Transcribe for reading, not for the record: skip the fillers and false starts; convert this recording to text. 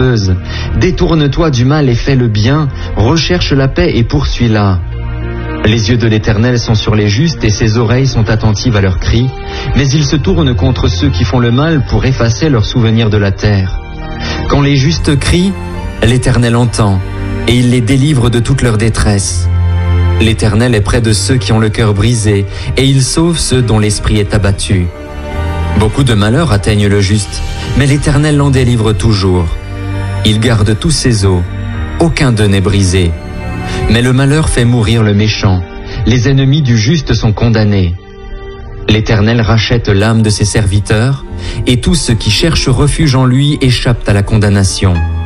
malheureuse. Détourne-toi du mal et fais le bien, recherche la paix et poursuis-la. Les yeux de l'Éternel sont sur les justes et ses oreilles sont attentives à leurs cris, mais il se tourne contre ceux qui font le mal pour effacer leurs souvenirs de la terre. Quand les justes crient, l'Éternel entend, et il les délivre de toute leur détresse. L'Éternel est près de ceux qui ont le cœur brisé, et il sauve ceux dont l'esprit est abattu. Beaucoup de malheurs atteignent le juste, mais l'Éternel l'en délivre toujours. Il garde tous ses os, aucun d'eux n'est brisé. Mais le malheur fait mourir le méchant, les ennemis du juste sont condamnés. L'Éternel rachète l'âme de ses serviteurs, et tous ceux qui cherchent refuge en lui échappent à la condamnation.